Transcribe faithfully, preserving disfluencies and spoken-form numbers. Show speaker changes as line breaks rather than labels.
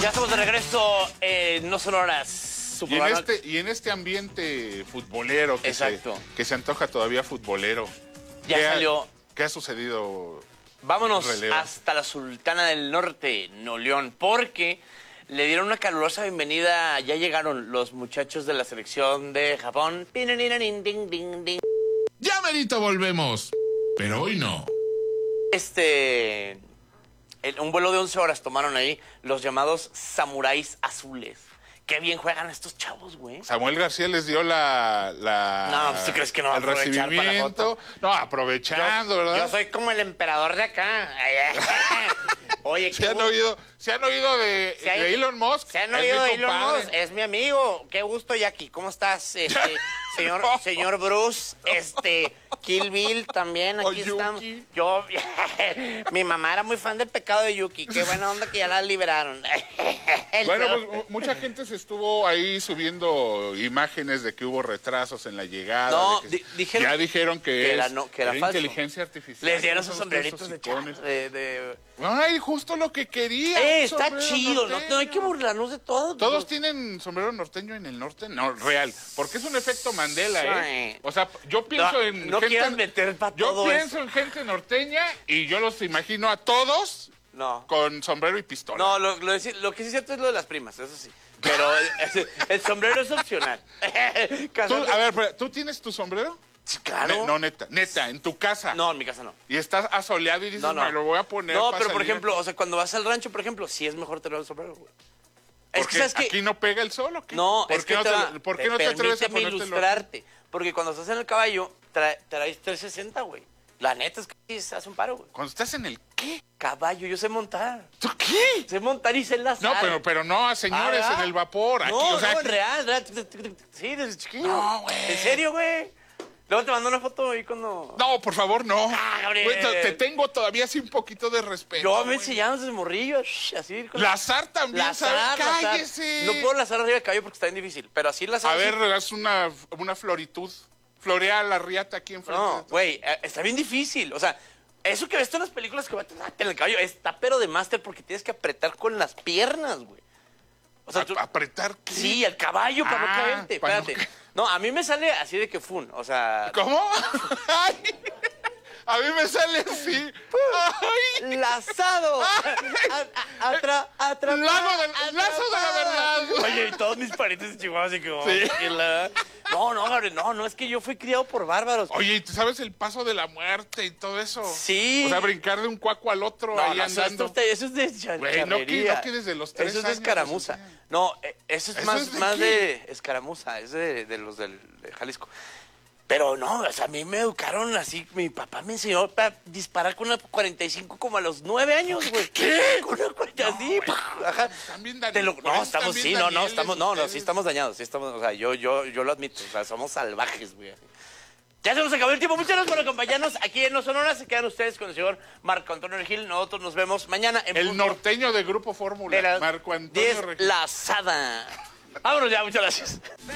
Ya estamos de regreso en No Sonoras.
Y en, este, y en este ambiente futbolero que se, que se antoja todavía futbolero.
Ya
¿qué
salió.
Ha, ¿Qué ha sucedido?
Vámonos
relevo?
hasta la Sultana del Norte, Nuevo León, porque le dieron una calurosa bienvenida. Ya llegaron los muchachos de la selección de Japón.
Ya merito volvemos, pero hoy no.
Este... El, un vuelo de once horas tomaron ahí los llamados samuráis azules. Qué bien juegan estos chavos, güey.
Samuel García les dio la... la
no, pues ¿tú crees que no va a aprovechar para la foto?
No, aprovechando,
yo,
¿verdad?
Yo soy como el emperador de acá. Oye,
¿Se han, oído, ¿Se han oído de,
¿Se hay,
de Elon Musk?
¿Se han oído de Elon Musk? Es mi amigo. Qué gusto, Jackie. ¿Cómo estás, este, señor, no. señor Bruce? Este, Kill Bill también, aquí estamos. Yo, mi mamá era muy fan del Pecado de Yuki. Qué buena onda que ya la liberaron.
Bueno, pues mucha gente se estuvo ahí subiendo imágenes de que hubo retrasos en la llegada.
No,
de que
di dijeron,
ya dijeron que,
que
es,
era, no, que era, era
inteligencia artificial.
Les dieron sus sombreritos de, de, de...
Ay, justo lo que quería.
Eh, está chido, no, no hay que burlarnos de todo.
¿Todos tienen sombrero norteño en el norte? No, real. Porque es un efecto Mandela, ¿eh? O sea, yo pienso
no,
en
no
gente...
meter para
yo
todo
pienso
eso.
en gente norteña y yo los imagino a todos
no.
con sombrero y pistola.
No, lo, lo, lo que sí es cierto es lo de las primas, eso sí. Pero el, el sombrero es opcional.
¿Tú, a ver, pero, ¿tú tienes tu sombrero?
Sí, claro.
Ne no, neta, neta, en tu casa.
No, en mi casa no.
Y estás asoleado y dices, no, no. me lo voy a poner.
No, pero por
salir.
ejemplo, o sea, cuando vas al rancho, por ejemplo, sí es mejor tener el sombrero, güey.
Es que, ¿sabes aquí que... no pega el sol o qué?
No,
¿Por
es
qué
que
no
te,
te, ¿por qué no te atreves a ponértelo?
Ilustrarte, porque cuando estás en el caballo, tra traes trescientos sesenta, güey. La neta es que se hace un paro, güey.
Cuando estás en el ¿qué?
Caballo, yo sé montar.
¿Tú qué?
Sé montar y sé enlazar.
No, pero, pero no a señores ah, en el vapor. Aquí,
no,
o sea,
no,
aquí...
real, real. Sí, desde chiquillo.
No, güey.
¿En serio, güey? Luego te mando una foto ahí cuando...
No, por favor, no.
Ah,
güey, te tengo todavía así un poquito de respeto.
Yo me enseñaba desde morrillo, así.
Con... Lazar también,
lazar,
¿sabes? Cállese.
No puedo lazar arriba del caballo porque está bien difícil, pero así lazar...
A ver, haz una, una floritud. Florea la riata aquí enfrente.
No, güey, está bien difícil. O sea, eso que ves tú en las películas que va en el caballo está pero de máster porque tienes que apretar con las piernas, güey.
O sea, tú... ¿apretar qué?
Sí, el caballo para ah, no caerte. Espérate. No... no, a mí me sale así de que fun, o sea...
¿Cómo? Ay, a mí me sale así.
Ay. Lazado. Atra, atra,
lazo, de, lazo de la verdad.
Oye, y todos mis parientes de Chihuahua así como...
Sí.
La... No, no, no, no, es que yo fui criado por bárbaros.
Oye, ¿y tú sabes el paso de la muerte y todo eso?
Sí.
O sea, brincar de un cuaco al otro
no,
ahí
no,
andando.
Eso, eso es de charrería.
No, que, no que desde los tres
Eso es
años,
de escaramuza. No, eso es ¿Eso más, es de, más de escaramuza, es de, de los del, de Jalisco. Pero no, o sea, a mí me educaron así, mi papá me enseñó a disparar con una cuarenta y cinco como a los nueve años, güey.
¿Qué?
Con una cuarenta y cinco, no, así, ajá.
También
lo, no, estamos, sí, no, no, estamos, no, no, sí estamos dañados, sí estamos, o sea, yo, yo, yo lo admito, o sea, somos salvajes, güey. Ya se nos acabó el tiempo, muchas gracias por acompañarnos aquí en No Sonora, se quedan ustedes con el señor Marco Antonio Regil, nosotros nos vemos mañana en
el
punto
norteño de Grupo Fórmula, Marco Antonio Regil.
Lazada. Vámonos ya, muchas gracias.